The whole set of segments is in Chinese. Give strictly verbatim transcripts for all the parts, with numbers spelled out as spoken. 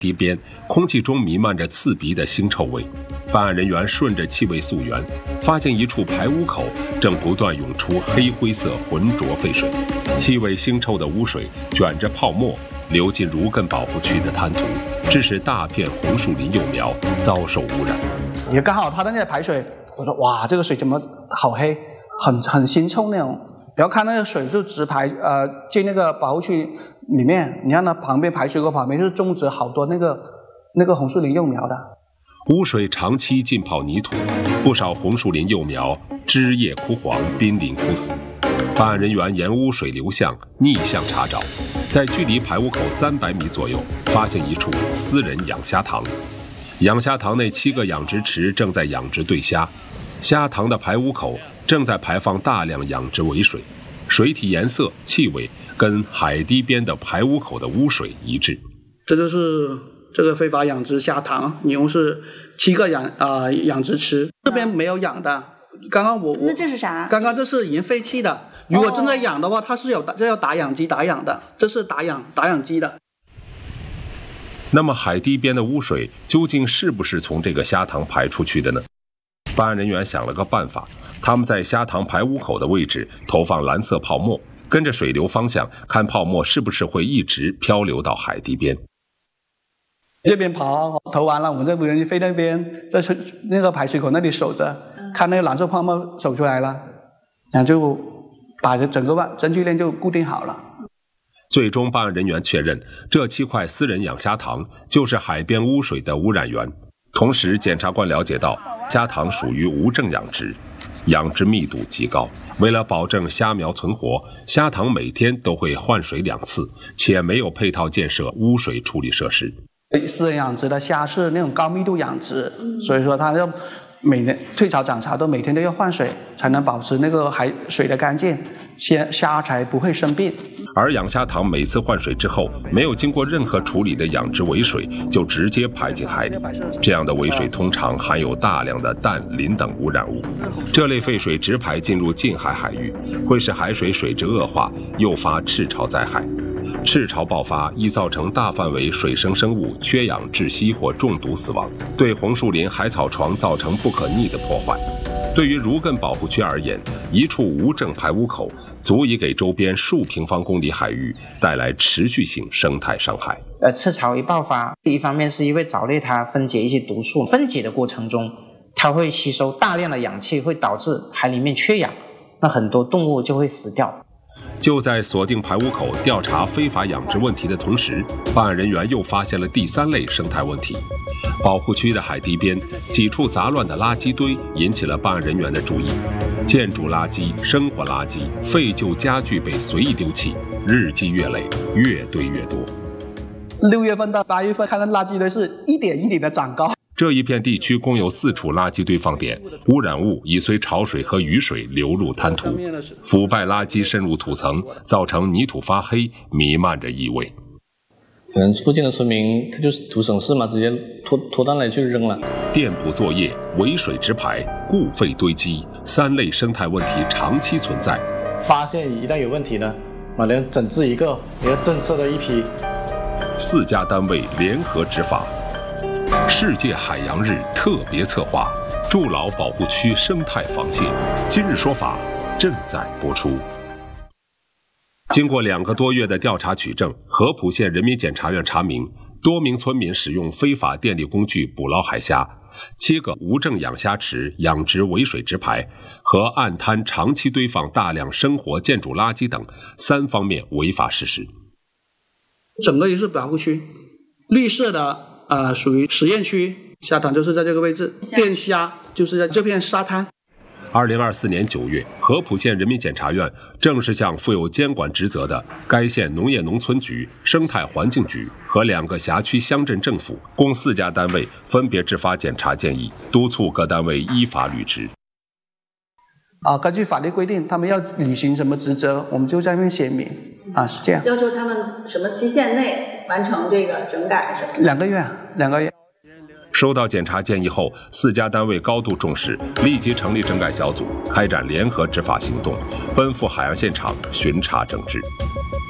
堤边，空气中弥漫着刺鼻的腥臭味。办案人员顺着气味溯源，发现一处排污口正不断涌出黑灰色浑浊废水，气味腥臭的污水卷着泡沫流进儒艮保护区的滩涂，致使大片红树林幼苗遭受污染。 也刚好他的那个排水，我说哇，这个水怎么好黑，很很腥臭那种。然后看那个水就直排呃进那个保护区里面，你看那旁边排水沟旁边就是种植好多那个那个红树林幼苗的。 污水长期浸泡泥土，不少红树林幼苗枝叶枯黄，濒临枯死。办案人员沿污水流向逆向查找，在距离排污口三百米左右，发现一处私人养虾塘。养虾塘内七个养殖池正在养殖对虾，虾塘的排污口正在排放大量养殖尾水，水体颜色、气味跟海堤边的排污口的污水一致。 这就是这个非法养殖虾塘，一共是七个养啊、呃、养殖池，这边没有养的。刚刚我我那这是啥？ 刚刚这是已经废弃的。如果正在养的话，它是有这要打养机打养的，这是打养打养机的。 那么海堤边的污水究竟是不是从这个虾塘排出去的呢？办案人员想了个办法，他们在虾塘排污口的位置投放蓝色泡沫，跟着水流方向看泡沫是不是会一直漂流到海堤边。 这边跑投完了，我们这无人机飞那边，在那个排水口那里守着，看那个蓝色泡沫走出来了，然后就把整个证据链就固定好了。 最终办案人员确认，这七块私人养虾塘就是海边污水的污染源。同时检察官了解到，虾塘属于无证养殖，养殖密度极高，为了保证虾苗存活，虾塘每天都会换水两次，且没有配套建设污水处理设施。 私人养殖的虾是那种高密度养殖，所以说它要每年退潮涨潮都每天都要换水，才能保持那个海水的干净，虾虾才不会生病。 而养虾塘每次换水之后，没有经过任何处理的养殖尾水就直接排进海里，这样的尾水通常含有大量的氮、磷等污染物，这类废水直排进入近海海域，会使海水水质恶化，诱发赤潮灾害。赤潮爆发易造成大范围水生生物缺氧窒息或中毒死亡，对红树林海草床造成不可逆的破坏。对于儒艮保护区而言，一处无证排污口足以给周边数平方公里海域带来持续性生态伤害。 呃，赤潮一爆发，一方面是因为藻类它分解一些毒素，分解的过程中它会吸收大量的氧气，会导致海里面缺氧，那很多动物就会死掉。 就在锁定排污口、调查非法养殖问题的同时，办案人员又发现了第三类生态问题。保护区的海堤边几处杂乱的垃圾堆引起了办案人员的注意，建筑垃圾、生活垃圾、废旧家具被随意丢弃，日积月累，越堆越多。 六月份到八月份，看到垃圾堆是一点一点的长高。 这一片地区共有四处垃圾堆放点，污染物已随潮水和雨水流入滩涂，腐败垃圾渗入土层，造成泥土发黑，弥漫着异味。 可能附近的村民他就是图省事嘛，直接拖拖单来去扔了。 店铺作业、尾水直排、固废堆积，三类生态问题长期存在。 发现一旦有问题呢，马上整治一个，也要震慑的一批。 四家单位联合执法。世界海洋日特别策划，筑牢保护区生态防线。今日说法正在播出。经过两个多月的调查取证，合浦县人民检察院查明，多名村民使用非法电力工具捕捞海虾，七个无证养虾池养殖尾水直排和岸滩长期堆放大量生活建筑垃圾等三方面违法事实。 整个也是保护区，绿色的呃属于实验区，虾塘就是在这个位置，电虾就是在这片沙滩。 二零二四年九月，合浦县人民检察院正式向负有监管职责的该县农业农村局、生态环境局和两个辖区乡镇政府共四家单位分别制发检查建议，督促各单位依法履职。 啊，根据法律规定，他们要履行什么职责，我们就在那边写明啊，是这样。 要求他们什么期限内完成这个整改是吧？ 两个月，两个月。 收到检查建议后，四家单位高度重视，立即成立整改小组，开展联合执法行动，奔赴海洋现场巡查整治。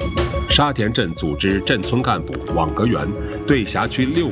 沙田镇组织镇村干部网格员对辖区六